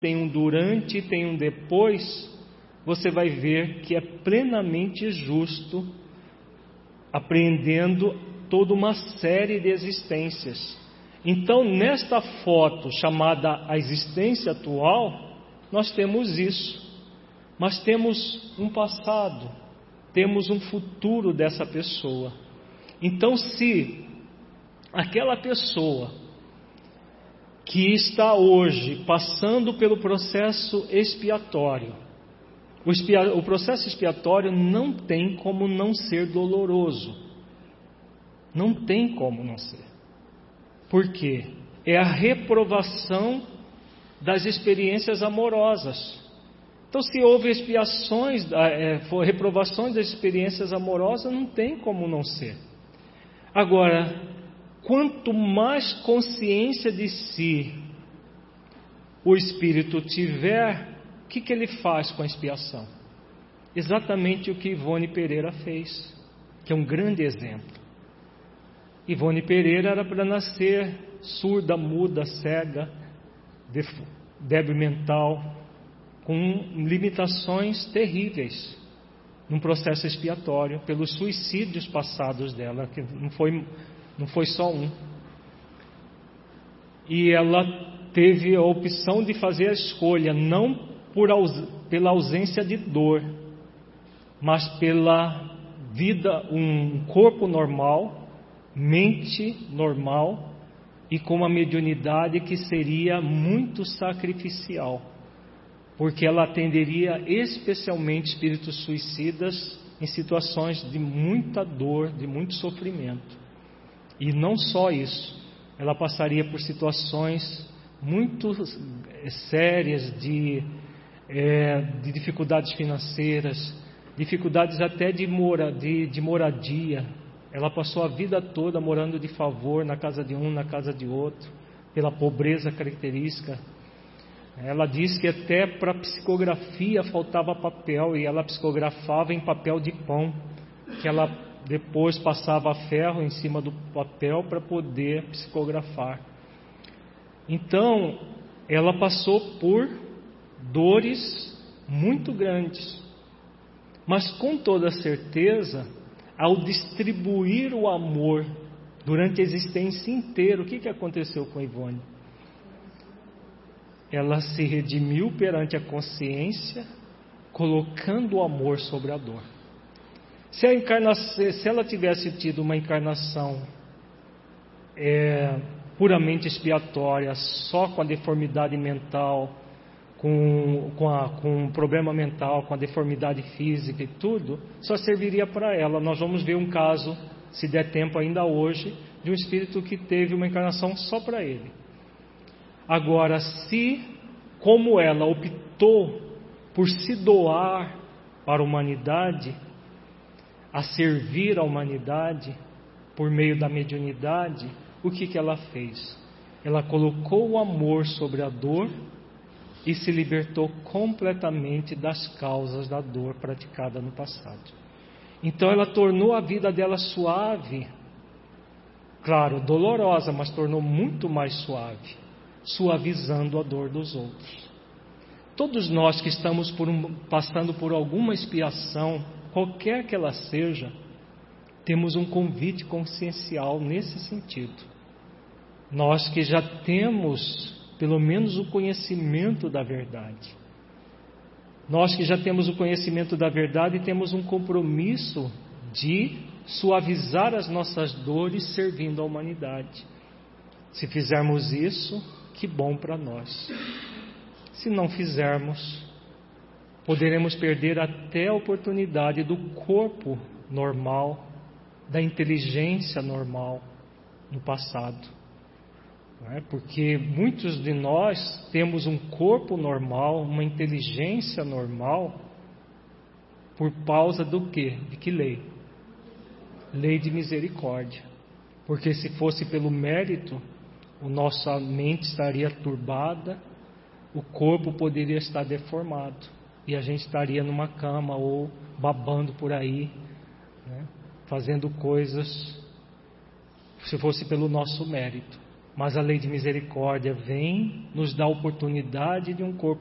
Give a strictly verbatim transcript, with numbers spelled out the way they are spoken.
tem um durante e tem um depois, você vai ver que é plenamente justo, apreendendo toda uma série de existências. Então, nesta foto chamada a existência atual, nós temos isso. Mas temos um passado, temos um futuro dessa pessoa. Então, se aquela pessoa que está hoje passando pelo processo expiatório, o, expia, o processo expiatório não tem como não ser doloroso. Não tem como não ser. Por quê? É a reprovação das experiências amorosas. Então, se houve expiações, é, reprovações das experiências amorosas, não tem como não ser. Agora, quanto mais consciência de si o espírito tiver, o que, que ele faz com a expiação? Exatamente o que Ivone Pereira fez, que é um grande exemplo. Ivone Pereira era para nascer surda, muda, cega, débil mental, com limitações terríveis num processo expiatório pelos suicídios passados dela, que não foi, não foi só um. E ela teve a opção de fazer a escolha não por aus, pela ausência de dor, mas pela vida, um corpo normal, mente normal e com uma mediunidade que seria muito sacrificial, porque ela atenderia especialmente espíritos suicidas em situações de muita dor, de muito sofrimento. E não só isso, ela passaria por situações muito sérias de, é, de dificuldades financeiras, dificuldades até de, mora, de, de moradia. Ela passou a vida toda morando de favor na casa de um, na casa de outro, pela pobreza característica. Ela diz que até para psicografia faltava papel, e ela psicografava em papel de pão, que ela depois passava ferro em cima do papel para poder psicografar. Então, ela passou por dores muito grandes, mas com toda certeza, ao distribuir o amor durante a existência inteira, o que, que aconteceu com a Ivone? Ela se redimiu perante a consciência, colocando o amor sobre a dor. Se, a encarnação, se ela tivesse tido uma encarnação é, puramente expiatória, só com a deformidade mental, com, com, a, com um problema mental, com a deformidade física e tudo, só serviria para ela. Nós vamos ver um caso, se der tempo ainda hoje, de um espírito que teve uma encarnação só para ele. Agora, se, como ela optou por se doar para a humanidade, a servir a humanidade por meio da mediunidade, o que, que ela fez? Ela colocou o amor sobre a dor e se libertou completamente das causas da dor praticada no passado. Então ela tornou a vida dela suave, claro, dolorosa, mas tornou muito mais suave, suavizando a dor dos outros. Todos nós que estamos por um, passando por alguma expiação, qualquer que ela seja, temos um convite consciencial nesse sentido. Nós que já temos pelo menos o conhecimento da verdade, nós que já temos o conhecimento da verdade, temos um compromisso de suavizar as nossas dores servindo a humanidade. Se fizermos isso, que bom para nós. Se não fizermos, poderemos perder até a oportunidade do corpo normal, da inteligência normal no passado. Não é? Porque muitos de nós temos um corpo normal, uma inteligência normal, por causa do quê? De que lei? Lei de misericórdia. Porque se fosse pelo mérito, a nossa mente estaria turbada, o corpo poderia estar deformado, e a gente estaria numa cama ou babando por aí, né, fazendo coisas, se fosse pelo nosso mérito. Mas a lei de misericórdia vem nos dar a oportunidade de um corpo